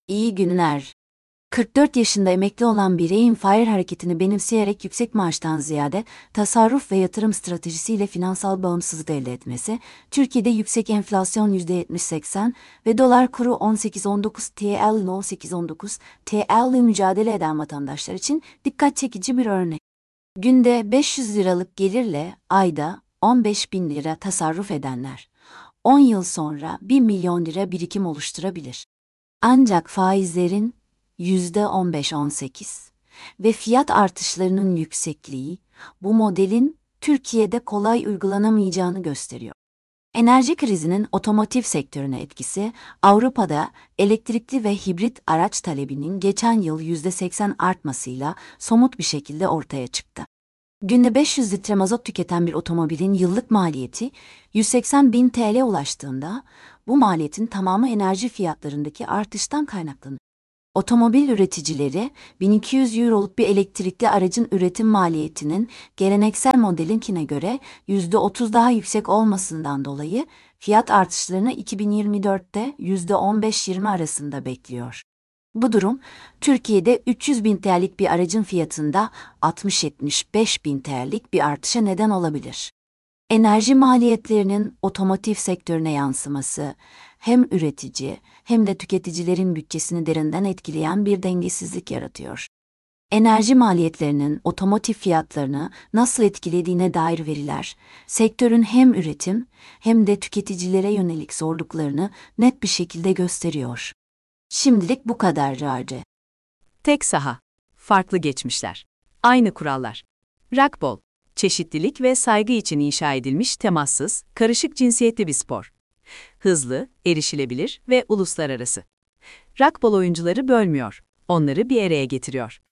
İyi günler. 44 yaşında emekli olan bireyin FAIR hareketini benimseyerek yüksek maaştan ziyade tasarruf ve yatırım stratejisiyle finansal bağımsızlık elde etmesi, Türkiye'de yüksek enflasyon %70-80 ve dolar kuru 18-19 TL 18-19 TL mücadele eden vatandaşlar için dikkat çekici bir örnek. Günde 500 liralık gelirle ayda 15 bin lira tasarruf edenler, 10 yıl sonra 1 milyon lira birikim oluşturabilir. Ancak faizlerin %15-18 ve fiyat artışlarının yüksekliği bu modelin Türkiye'de kolay uygulanamayacağını gösteriyor. Enerji krizinin otomotiv sektörüne etkisi, Avrupa'da elektrikli ve hibrit araç talebinin geçen yıl %80 artmasıyla somut bir şekilde ortaya çıktı. Günde 500 litre mazot tüketen bir otomobilin yıllık maliyeti 180 bin TL ulaştığında, bu maliyetin tamamı enerji fiyatlarındaki artıştan kaynaklanıyor. Otomobil üreticileri, 1200 euroluk bir elektrikli aracın üretim maliyetinin geleneksel modelinkine göre %30 daha yüksek olmasından dolayı fiyat artışlarını 2024'te %15-20 arasında bekliyor. Bu durum, Türkiye'de 300 bin TL'lik bir aracın fiyatında 60-75 bin TL'lik bir artışa neden olabilir. Enerji maliyetlerinin otomotiv sektörüne yansıması, hem üretici hem de tüketicilerin bütçesini derinden etkileyen bir dengesizlik yaratıyor. Enerji maliyetlerinin otomotiv fiyatlarını nasıl etkilediğine dair veriler, sektörün hem üretim hem de tüketicilere yönelik zorluklarını net bir şekilde gösteriyor. Şimdilik bu kadar Rade. Tek saha, farklı geçmişler, aynı kurallar. Rugby, çeşitlilik ve saygı için inşa edilmiş temassız, karışık cinsiyetli bir spor. Hızlı, erişilebilir ve uluslararası. Rugby oyuncuları bölmüyor, onları bir araya getiriyor.